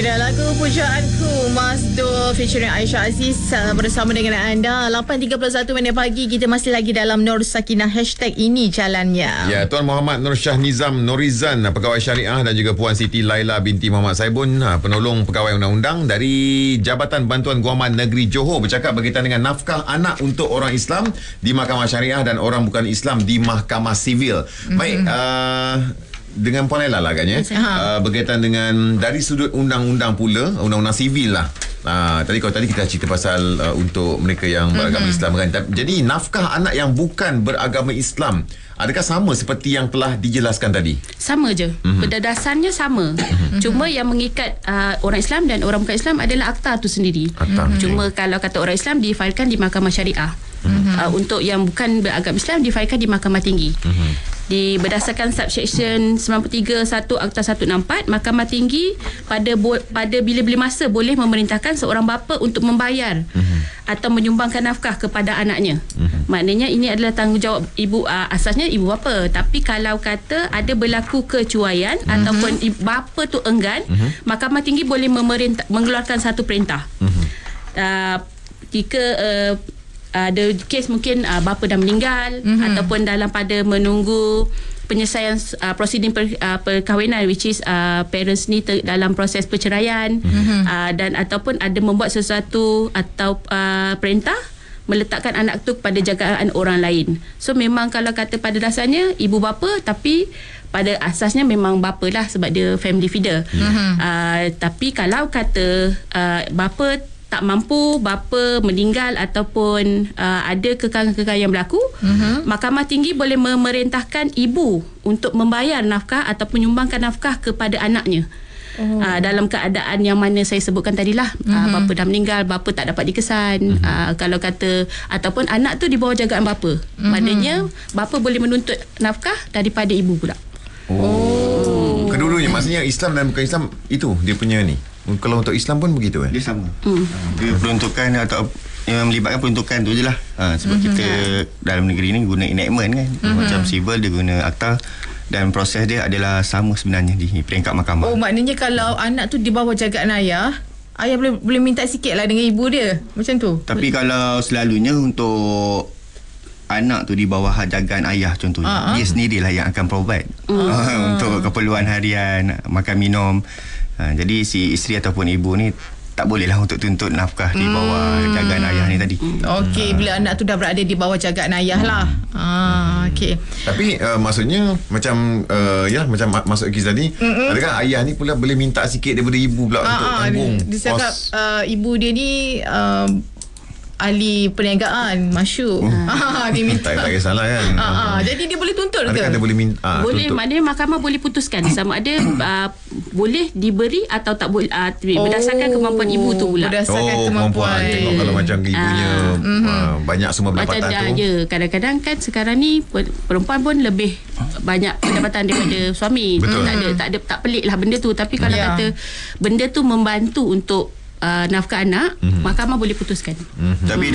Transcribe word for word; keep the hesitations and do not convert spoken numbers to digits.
Dah lagu pujaanku Mas Dul featuring Aisyah Aziz uh, bersama dengan anda. Lapan tiga puluh satu minit pagi, kita masih lagi dalam Nur Sakinah, hashtag ini jalannya. Ya, Tuan Muhammad Nur Shah Nizam Norizan, pegawai syariah, dan juga Puan Siti Laila binti Muhammad Saibun, penolong pegawai undang-undang dari Jabatan Bantuan Guaman Negeri Johor, bercakap berkaitan dengan nafkah anak untuk orang Islam di Mahkamah Syariah dan orang bukan Islam di Mahkamah Sivil. Mm-hmm. Baik, uh, dengan Puan Laila lah agaknya, uh, berkaitan dengan dari sudut undang-undang pula, undang-undang sivil lah. Uh, tadi kalau tadi kita cerita pasal uh, untuk mereka yang beragama mm-hmm. Islam kan. Jadi nafkah anak yang bukan beragama Islam, adakah sama seperti yang telah dijelaskan tadi? Sama je. Mm-hmm. Pada dasarnya sama. Mm-hmm. Cuma yang mengikat uh, orang Islam dan orang bukan Islam adalah akta tu sendiri. Akta. Mm-hmm. Cuma kalau kata orang Islam difailkan di Mahkamah Syariah. Mm-hmm. Uh, untuk yang bukan beragama Islam difailkan di Mahkamah Tinggi. Mm-hmm. Di berdasarkan subsection sembilan puluh tiga satu Akta seratus enam puluh empat, Mahkamah Tinggi pada bo- pada bila-bila masa boleh memerintahkan seorang bapa untuk membayar mm-hmm. atau menyumbangkan nafkah kepada anaknya. Mm-hmm. Maknanya ini adalah tanggungjawab ibu, uh, asasnya ibu bapa. Tapi kalau kata ada berlaku kecuaian mm-hmm. ataupun bapa tu enggan, mm-hmm. Mahkamah Tinggi boleh memerintah, mengeluarkan satu perintah. Mm-hmm. Uh, jika uh, ada kes mungkin uh, bapa dah meninggal mm-hmm. ataupun dalam pada menunggu penyelesaian uh, prosiding per, uh, perkahwinan, which is uh, parents ni ter, dalam proses perceraian mm-hmm. uh, dan ataupun ada membuat sesuatu atau uh, perintah meletakkan anak tu pada jagaan orang lain. So memang kalau kata pada dasarnya ibu bapa, tapi pada asasnya memang bapa lah sebab dia family feeder. Mm-hmm. Uh, tapi kalau kata uh, bapa tak mampu, bapa meninggal ataupun uh, ada kekangan-kekangan yang berlaku, mm-hmm. Mahkamah Tinggi boleh memerintahkan ibu untuk membayar nafkah ataupun menyumbangkan nafkah kepada anaknya. Oh. Uh, dalam keadaan yang mana saya sebutkan tadilah, mm-hmm. uh, bapa dah meninggal, bapa tak dapat dikesan, mm-hmm. uh, kalau kata ataupun anak tu di bawah jagaan bapa, mm-hmm. maknanya bapa boleh menuntut nafkah daripada ibu pula. Oh, oh. Kedua-duanya, maksudnya Islam dan bukan Islam itu dia punya ni. Kalau untuk Islam pun begitu eh? Dia sama. Mm. Dia peruntukan atau yang melibatkan peruntukan tu je lah. Ha, sebab mm-hmm. kita dalam negeri ni guna enactment kan. Mm-hmm. Macam civil dia guna akta, dan proses dia adalah sama sebenarnya di peringkat mahkamah. Oh, maknanya kalau anak tu di bawah jagaan ayah, ayah boleh boleh minta sikit lah dengan ibu dia. Macam tu. Tapi kalau selalunya untuk anak tu di bawah jagaan ayah contohnya, uh-huh. dia sendirilah yang akan provide uh-huh. untuk keperluan harian, makan minum. Ha, jadi si isteri ataupun ibu ni tak bolehlah untuk tuntut nafkah di bawah hmm. jagaan ayah ni tadi. Okey, ha. Bila anak tu dah berada di bawah jagaan ayah lah. Ah, okey. Tapi uh, maksudnya macam uh, ya macam masuk kes tadi, mm-hmm. adakah ayah ni pula boleh minta sikit daripada ibu pula ah, untuk tanggung? Dia cakap uh, ibu dia ni uh, ahli perniagaan, masyuk. Oh. Ah, dia minta. Tak, tak kisahlah kan. Ah, ah, jadi dia boleh tuntut ke? Adakah dia boleh minta? Ah, boleh, tuntut. maknanya mahkamah boleh putuskan sama ada uh, boleh diberi atau tak boleh, uh, berdasarkan oh. kemampuan ibu tu pula. Berdasarkan oh, kemampuan. Tengok kalau macam ibunya uh, uh, banyak semua pendapatan macam tu. Ya, kadang-kadang kan sekarang ni perempuan pun lebih banyak pendapatan daripada suami. Betul. Tak ada tak ada tak pelik lah benda tu, tapi kalau yeah. kata benda tu membantu untuk uh, nafkah anak, mm-hmm. mahkamah boleh putuskan. Mm-hmm. Tapi